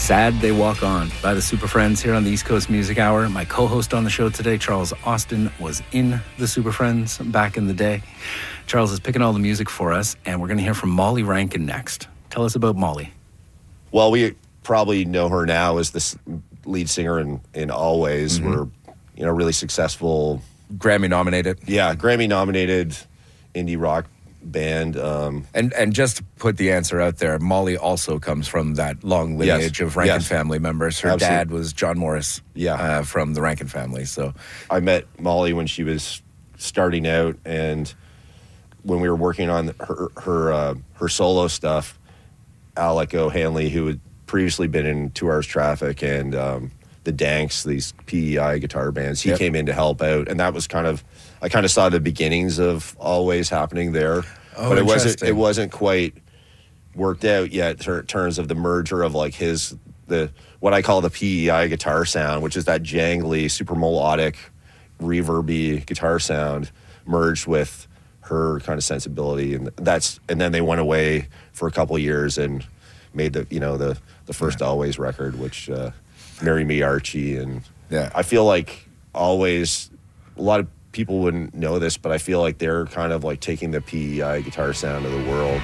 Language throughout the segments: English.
Sad They Walk On by the Super Friends here on the East Coast Music Hour. My co-host on the show today, Charles Austin, was in the Super Friends back in the day. Charles is picking all the music for us, and we're going to hear from Molly Rankin next. Tell us about Molly. Well, we probably know her now as the lead singer in Always. We're, really successful. Grammy-nominated. Yeah, Grammy-nominated indie rock band. And just to put the answer out there, Molly also comes from that long lineage of Rankin family members. Her dad was John Morris from the Rankin family. So I met Molly when she was starting out, and when we were working on her solo stuff, Alec O'Hanley, who had previously been in 2 Hours Traffic and the Danks, these PEI guitar bands, he came in to help out, and that was I kind of saw the beginnings of Always happening there. Oh, but it wasn't quite worked out yet in terms of the merger of like what I call the PEI guitar sound, which is that jangly, super melodic, reverby guitar sound, merged with her kind of sensibility, and then they went away for a couple of years and made the first Always record, which Marry Me Archie, and I feel like Always, a lot of people wouldn't know this, but I feel like they're kind of like taking the PEI guitar sound to the world.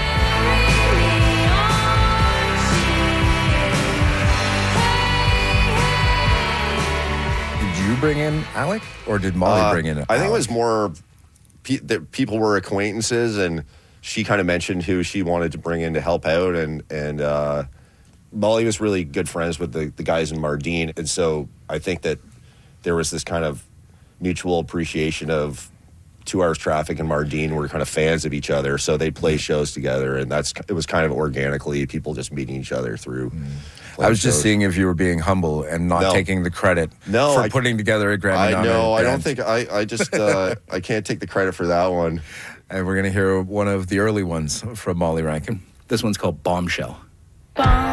Did you bring in Alec, or did Molly bring in Alec? I think it was more that people were acquaintances, and she kind of mentioned who she wanted to bring in to help out, and Molly was really good friends with the guys in Mardine, and so I think that there was this kind of mutual appreciation of 2 Hours Traffic and Mardine were kind of fans of each other, so they'd play shows together, and it was kind of organically people just meeting each other through. I was just seeing if you were being humble and not taking the credit for putting together a Grammy nominated No, I don't band. think I just I can't take the credit for that one. And we're going to hear one of the early ones from Molly Rankin. This one's called Bombshell.